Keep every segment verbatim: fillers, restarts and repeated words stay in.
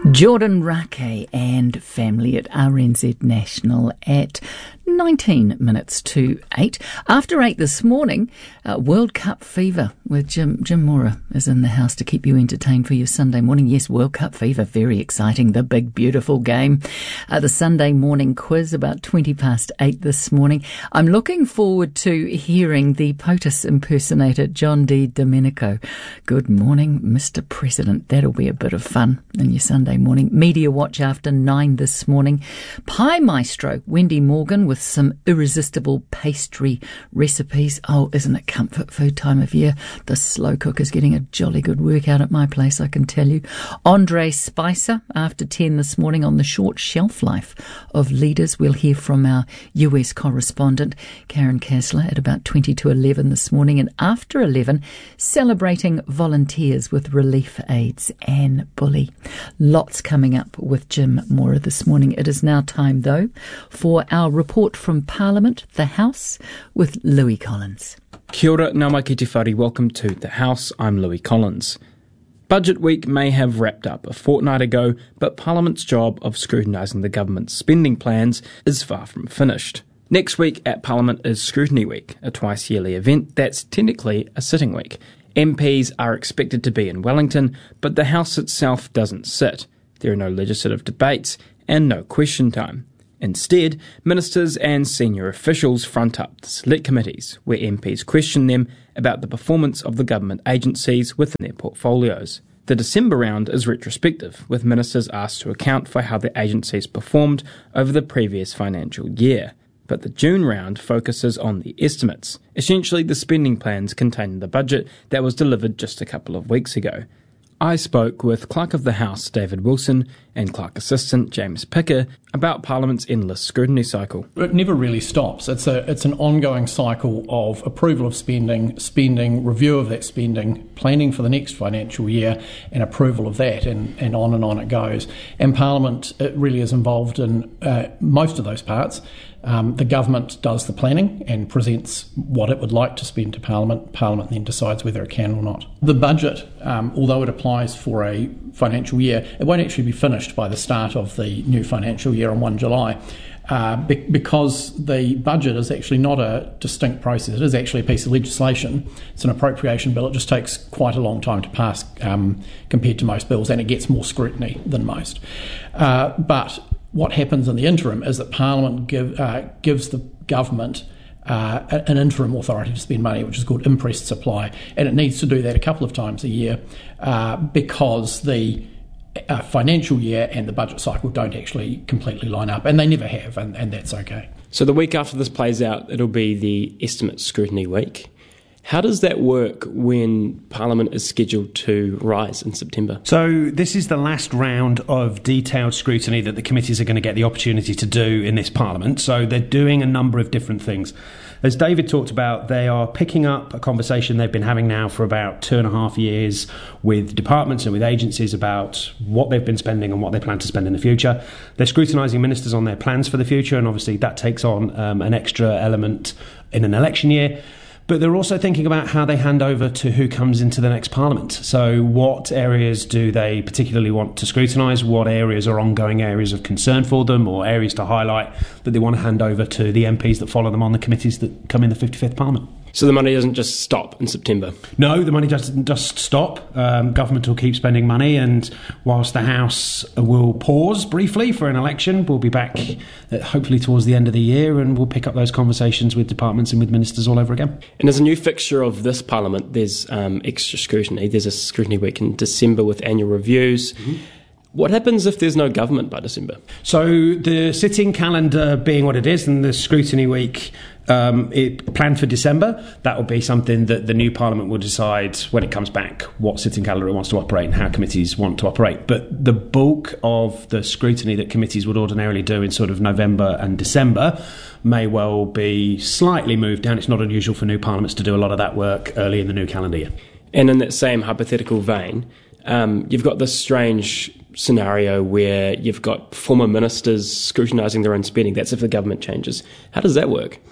Jordan Rake and family at R N Z National at nineteen minutes to eight. After eight this morning, uh, World Cup fever with Jim, Jim Mora is in the house to keep you entertained for your Sunday morning. Yes, World Cup fever, very exciting, the big beautiful game. Uh, the Sunday morning quiz about twenty past eight this morning. I'm looking forward to hearing the POTUS impersonator John D. Domenico. Good morning, Mister President. That'll be a bit of fun in your Sunday morning. Media Watch after nine this morning. Pie Maestro Wendy Morgan with some irresistible pastry recipes. Oh, isn't it comfort food time of year? The slow cook is getting a jolly good workout at my place, I can tell you. Andre Spicer after ten this morning on the short shelf life of leaders. We'll hear from our U S correspondent Karen Kasler at about twenty to eleven this morning. And after eleven, celebrating volunteers with Relief Aids Anne Bully. Lots coming up with Jim Mora this morning. It is now time, though, for our report from Parliament, the House, with Louis Collins. Kia ora, ngā mai ki te whare. Welcome to The House. I'm Louis Collins. Budget week may have wrapped up a fortnight ago, but Parliament's job of scrutinising the government's spending plans is far from finished. Next week at Parliament is Scrutiny Week, a twice-yearly event that's technically a sitting week. M Ps are expected to be in Wellington, but the House itself doesn't sit. There are no legislative debates and no question time. Instead, ministers and senior officials front up the select committees, where M Ps question them about the performance of the government agencies within their portfolios. The December round is retrospective, with ministers asked to account for how the agencies performed over the previous financial year. But the June round focuses on the estimates, essentially the spending plans contained in the budget that was delivered just a couple of weeks ago. I spoke with Clerk of the House David Wilson and Clerk Assistant James Picker about Parliament's endless scrutiny cycle. It never really stops. It's a it's an ongoing cycle of approval of spending, spending, review of that spending, planning for the next financial year, and approval of that, and, and on and on it goes. And Parliament it really is involved in uh, most of those parts. Um, the government does the planning and presents what it would like to spend to Parliament. Parliament then decides whether it can or not. The budget, um, although it applies for a financial year, it won't actually be finished by the start of the new financial year on the first of July. Uh, be- because the budget is actually not a distinct process. It is actually a piece of legislation. It's an appropriation bill. It just takes quite a long time to pass um, compared to most bills, and it gets more scrutiny than most. Uh, but what happens in the interim is that Parliament give, uh, gives the government uh, an interim authority to spend money, which is called impressed supply, and it needs to do that a couple of times a year uh, because the Uh, financial year and the budget cycle don't actually completely line up, and they never have, and, and that's okay. So the week after this plays out, it'll be the estimate scrutiny week. How does that work when Parliament is scheduled to rise in September? So this is the last round of detailed scrutiny that the committees are going to get the opportunity to do in this Parliament. So they're doing a number of different things. As David talked about, they are picking up a conversation they've been having now for about two and a half years with departments and with agencies about what they've been spending and what they plan to spend in the future. They're scrutinising ministers on their plans for the future, and obviously that takes on um, an extra element in an election year. But they're also thinking about how they hand over to who comes into the next Parliament. So what areas do they particularly want to scrutinise? What areas are ongoing areas of concern for them, or areas to highlight that they want to hand over to the M Ps that follow them on the committees that come in the fifty-fifth Parliament? So the money doesn't just stop in September? No, the money doesn't just stop. Um, government will keep spending money, and whilst the House will pause briefly for an election, we'll be back uh, hopefully towards the end of the year, and we'll pick up those conversations with departments and with ministers all over again. And as a new fixture of this Parliament, there's um, extra scrutiny. There's a scrutiny week in December with annual reviews. Mm-hmm. What happens if there's no government by December? So the sitting calendar being what it is, and the scrutiny week um, it planned for December, that will be something that the new Parliament will decide when it comes back what sitting calendar it wants to operate and how committees want to operate. But the bulk of the scrutiny that committees would ordinarily do in sort of November and December may well be slightly moved down. It's not unusual for new Parliaments to do a lot of that work early in the new calendar year. And in that same hypothetical vein, um, you've got this strange scenario where you've got former ministers scrutinising their own spending. That's if the government changes. How does that work?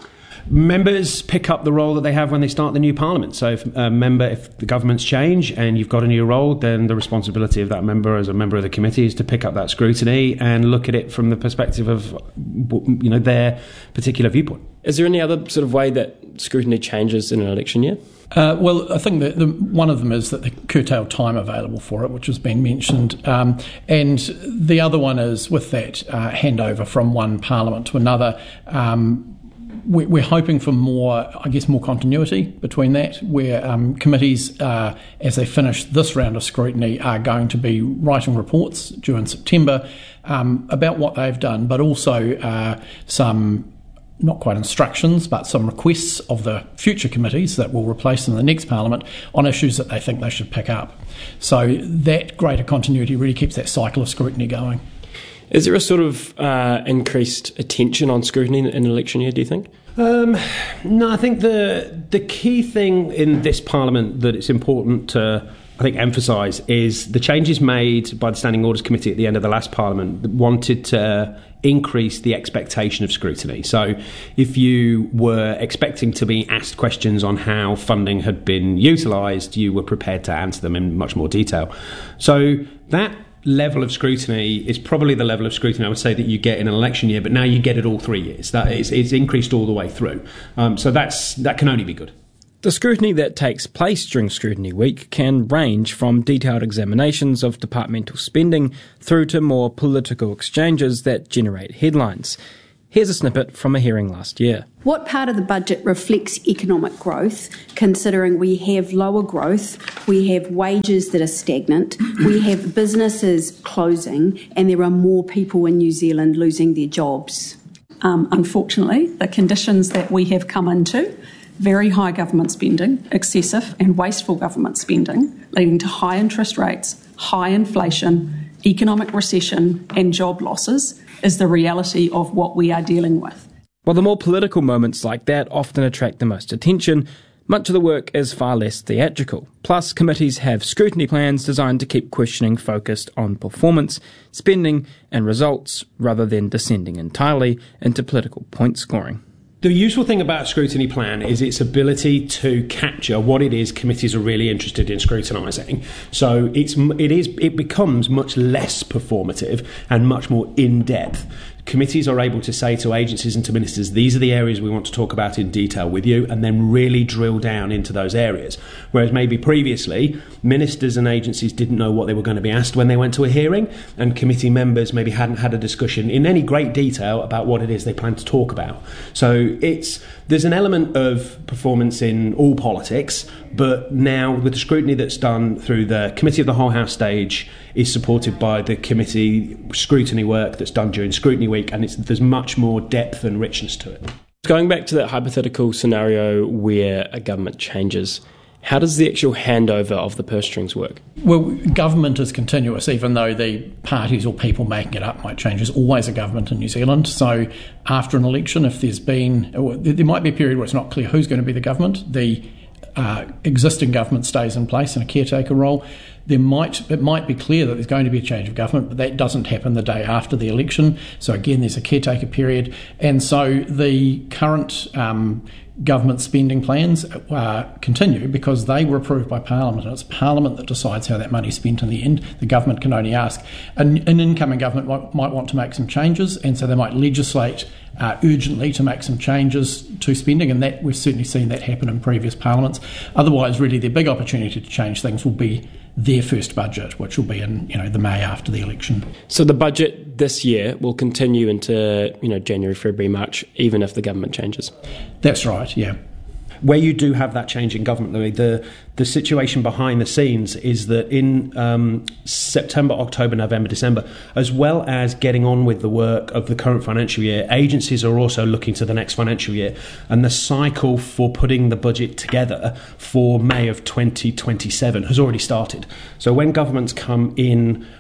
Members pick up the role that they have when they start the new parliament. So if a member, if the governments change and you've got a new role, then the responsibility of that member as a member of the committee is to pick up that scrutiny and look at it from the perspective of, you know, their particular viewpoint. Is there any other sort of way that scrutiny changes in an election year? Uh, well, I think that the, one of them is that the curtailed time available for it, which has been mentioned, um, and the other one is with that uh, handover from one parliament to another. Um, We're hoping for more, I guess, more continuity between that, where um, committees, uh, as they finish this round of scrutiny, are going to be writing reports due in September um, about what they've done, but also uh, some, not quite instructions, but some requests of the future committees that will replace them in the next Parliament on issues that they think they should pick up. So that greater continuity really keeps that cycle of scrutiny going. Is there a sort of uh, increased attention on scrutiny in an election year, do you think? Um, no, I think the the key thing in this Parliament that it's important to, I think, emphasise is the changes made by the Standing Orders Committee at the end of the last Parliament that wanted to increase the expectation of scrutiny. So if you were expecting to be asked questions on how funding had been utilised, you were prepared to answer them in much more detail. So that level of scrutiny is probably the level of scrutiny I would say that you get in an election year, but now you get it all three years. That is, it's increased all the way through. Um, so that's that can only be good. The scrutiny that takes place during Scrutiny Week can range from detailed examinations of departmental spending through to more political exchanges that generate headlines. Here's a snippet from a hearing last year. What part of the budget reflects economic growth, considering we have lower growth, we have wages that are stagnant, we have businesses closing, and there are more people in New Zealand losing their jobs? Um, unfortunately, the conditions that we have come into, very high government spending, excessive and wasteful government spending, leading to high interest rates, high inflation, economic recession and job losses, is the reality of what we are dealing with. While the more political moments like that often attract the most attention, much of the work is far less theatrical. Plus, committees have scrutiny plans designed to keep questioning focused on performance, spending and results, rather than descending entirely into political point scoring. The useful thing about a scrutiny plan is its ability to capture what it is committees are really interested in scrutinising. So it's it is it becomes much less performative and much more in-depth. Committees are able to say to agencies and to ministers, these are the areas we want to talk about in detail with you, and then really drill down into those areas. Whereas maybe previously, ministers and agencies didn't know what they were going to be asked when they went to a hearing, and committee members maybe hadn't had a discussion in any great detail about what it is they plan to talk about. So it's there's an element of performance in all politics, but now with the scrutiny that's done through the Committee of the Whole House stage is supported by the committee scrutiny work that's done during Scrutiny Week, and it's, there's much more depth and richness to it. Going back to that hypothetical scenario where a government changes, how does the actual handover of the purse strings work? Well, government is continuous, even though the parties or people making it up might change. There's always a government in New Zealand. So after an election, if there's been, there might be a period where it's not clear who's going to be the government, the uh, existing government stays in place in a caretaker role. There might it might be clear that there's going to be a change of government, but that doesn't happen the day after the election. So again, there's a caretaker period. And so the current um, government spending plans uh, continue because they were approved by Parliament, and it's Parliament that decides how that money is spent in the end. The government can only ask. An, an incoming government might, might want to make some changes, and so they might legislate uh, urgently to make some changes to spending, and that we've certainly seen that happen in previous parliaments. Otherwise, really, their big opportunity to change things will be their first budget, which will be in you know the May after the election. So the budget this year will continue into you know January, February, March, even if the government changes. That's right, yeah. Where you do have that change in government, Louis, the, the situation behind the scenes is that in um, September, October, November, December, as well as getting on with the work of the current financial year, agencies are also looking to the next financial year. And the cycle for putting the budget together for May of twenty twenty-seven has already started. So when governments come in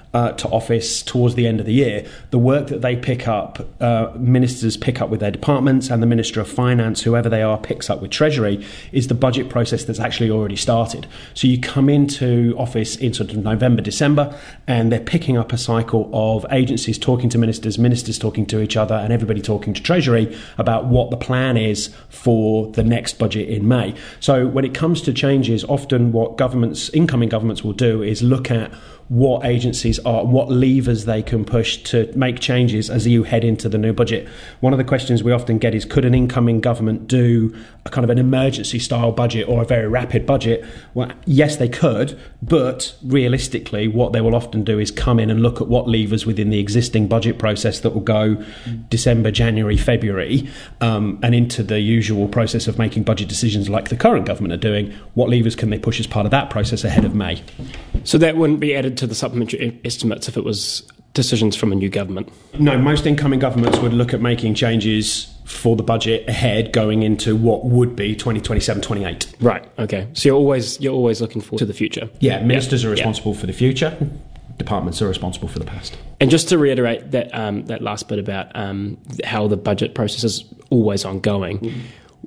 uh, to office towards the end of the year, the work that they pick up, uh, ministers pick up with their departments, and the Minister of Finance, whoever they are, picks up with Treasury, is the budget process that's actually already started. So you come into office in sort of November, December, and they're picking up a cycle of agencies talking to ministers, ministers talking to each other, and everybody talking to Treasury about what the plan is for the next budget in May. So when it comes to changes, often what governments, incoming governments will do is look at what agencies are, what levers they can push to make changes as you head into the new budget. One of the questions we often get is, could an incoming government do a kind of an emergency style budget or a very rapid budget? Well, yes, they could, but realistically, what they will often do is come in and look at what levers within the existing budget process that will go December, January, February, um, and into the usual process of making budget decisions like the current government are doing. What levers can they push as part of that process ahead of May? So that wouldn't be added to the supplementary estimates if it was decisions from a new government? No, most incoming governments would look at making changes for the budget ahead going into what would be twenty twenty-seven twenty-eight. Right, okay. So you're always you're always looking forward to the future. Yeah, ministers yeah. are responsible yeah. for the future. Departments are responsible for the past. And just to reiterate that um, that last bit about um, how the budget process is always ongoing, mm.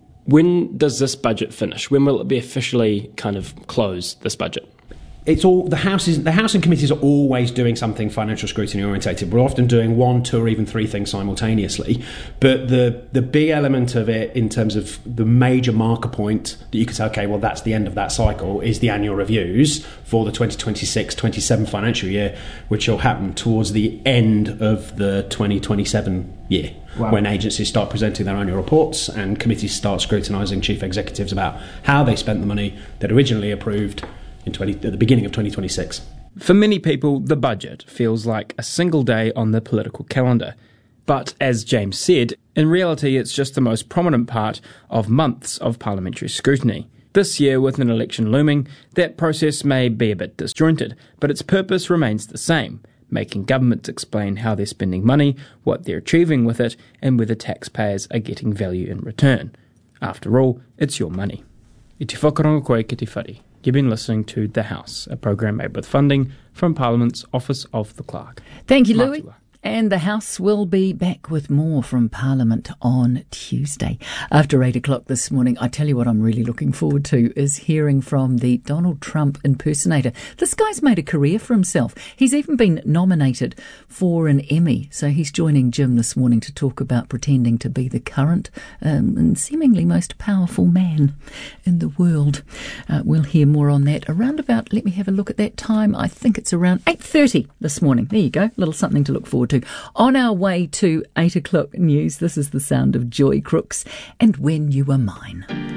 when does this budget finish? When will it be officially kind of closed, this budget? It's all the House is the House and committees are always doing something financial scrutiny orientated. We're often doing one, two, or even three things simultaneously. But the the big element of it, in terms of the major marker point that you could say, okay, well, that's the end of that cycle, is the annual reviews for the twenty twenty-six twenty-seven financial year, which will happen towards the end of the twenty twenty-seven year. Wow. When agencies start presenting their annual reports and committees start scrutinising chief executives about how they spent the money that originally approved in twenty, at the beginning of twenty twenty-six. For many people, the budget feels like a single day on the political calendar. But as James said, in reality it's just the most prominent part of months of parliamentary scrutiny. This year, with an election looming, that process may be a bit disjointed, but its purpose remains the same, making governments explain how they're spending money, what they're achieving with it, and whether taxpayers are getting value in return. After all, it's your money. I te whakaronga koe ki te whare. You've been listening to The House, a program made with funding from Parliament's Office of the Clerk. Thank you, Louis. And the House will be back with more from Parliament on Tuesday. After eight o'clock this morning, I tell you what I'm really looking forward to is hearing from the Donald Trump impersonator. This guy's made a career for himself. He's even been nominated for an Emmy. So he's joining Jim this morning to talk about pretending to be the current um, and seemingly most powerful man in the world. Uh, we'll hear more on that around about, let me have a look at that time. I think it's around eight thirty this morning. There you go. A little something to look forward to. On our way to eight o'clock news, this is the sound of Joy Crooks and When You Were Mine.